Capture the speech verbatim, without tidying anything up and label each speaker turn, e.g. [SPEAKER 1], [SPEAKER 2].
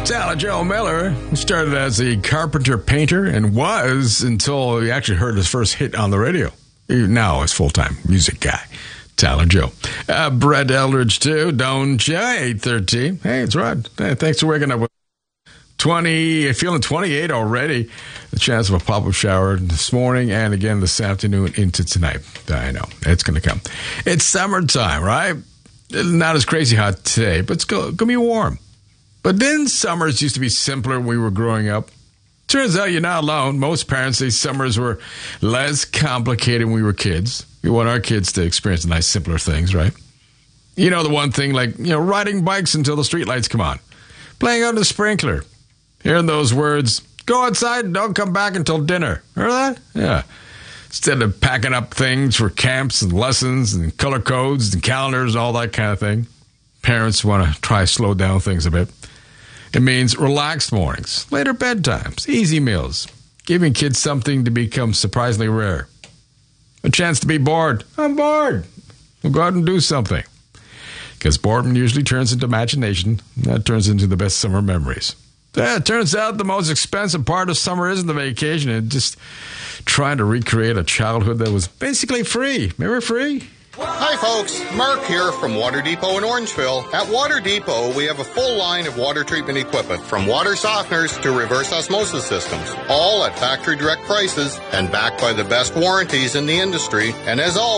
[SPEAKER 1] Tyler Joe Miller started as a carpenter painter and was until he actually heard his first hit on the radio. Now he's full-time music guy. Tyler Joe. Uh, Brett Eldridge, too. Don't ya? eight thirteen. Hey, it's Rod. Hey, thanks for waking up with twenty, feeling twenty-eight already. The chance of a pop-up shower this morning and again this afternoon into tonight. I know. It's going to come. It's summertime, right? Not as crazy hot today, but it's going to be warm. But then summers used to be simpler when we were growing up. Turns out you're not alone. Most parents say summers were less complicated when we were kids. We want our kids to experience nice, simpler things, right? You know, the one thing like, you know, riding bikes until the streetlights come on. Playing under the sprinkler. Hearing those words, go outside and don't come back until dinner. Heard that? Yeah. Instead of packing up things for camps and lessons and color codes and calendars and all that kind of thing. Parents want to try to slow down things a bit. It means relaxed mornings, later bedtimes, easy meals, giving kids something to become surprisingly rare. A chance to be bored. I'm bored. We'll go out and do something. Because boredom usually turns into imagination. And that turns into the best summer memories. Yeah, it turns out the most expensive part of summer isn't the vacation. It's just trying to recreate a childhood that was basically free. Remember free?
[SPEAKER 2] Hi folks, Mark here from Water Depot in Orangeville. At Water Depot, we have a full line of water treatment equipment, from water softeners to reverse osmosis systems, all at factory direct prices and backed by the best warranties in the industry. And as always,